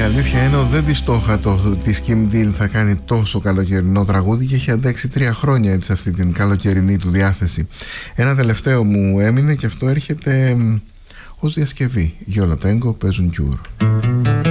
αλήθεια είναι ότι δεν τη το είχα ότι Kim Deal θα κάνει τόσο καλοκαιρινό τραγούδι και έχει αντέξει 3 χρόνια έτσι αυτή την καλοκαιρινή του διάθεση. Ένα τελευταίο μου έμεινε και αυτό έρχεται ως διασκευή. Γιόλα Τέγκο παίζουν Cure.